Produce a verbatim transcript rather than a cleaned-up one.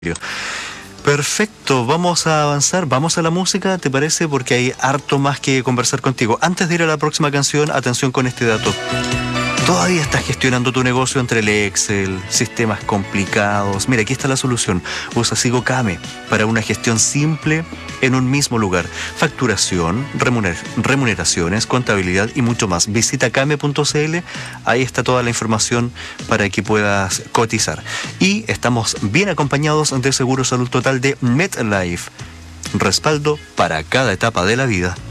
Perfecto, vamos a avanzar, vamos a la música, ¿te parece? Porque hay harto más que conversar contigo. Antes de ir a la próxima canción, atención con este dato. Todavía estás gestionando tu negocio entre el Excel, sistemas complicados. Mira, aquí está la solución. Usa SigoKame para una gestión simple en un mismo lugar. Facturación, remuner remuneraciones, contabilidad y mucho más. Visita kame punto cl, ahí está toda la información para que puedas cotizar. Y estamos bien acompañados de Seguro Salud Total de MetLife. Respaldo para cada etapa de la vida.